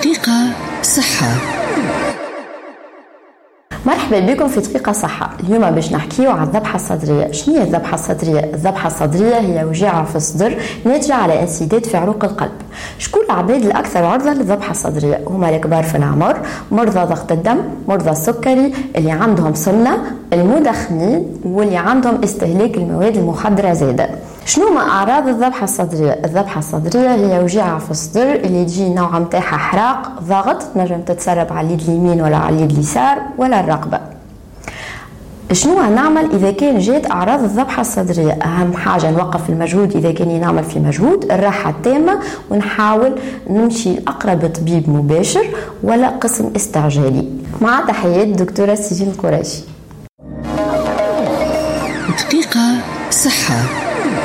دقيقة صحة. مرحبا بكم في دقيقة صحة. اليوم باش نحكيو على الذبحة الصدرية. شنو هي الذبحة الصدرية؟ الذبحة الصدرية هي وجيعة في الصدر ناتجة على انسداد في عروق القلب. شكون العباد الأكثر عرضة للذبحة الصدرية؟ هما الكبار في العمر، مرضى ضغط الدم، مرضى السكري، اللي عندهم سمنة، المدخنين، واللي عندهم استهلاك المواد المخدرة زادة. شنو ما أعراض الذبحة الصدرية؟ الذبحة الصدرية هي وجيعة في الصدر اللي تجي نوع متاعها حراق، ضغط، نجم تتسرب على اليد اليمين ولا على اليد اليسار ولا الرقبة. شنو نعمل إذا كان جات أعراض الذبحة الصدرية؟ أهم حاجة نوقف المجهود إذا كان نعمل في مجهود، الراحة التامة، ونحاول نمشي لأقرب طبيب مباشر ولا قسم استعجالي. مع تحيات دكتورة سجين القريشي. دقيقة صحة.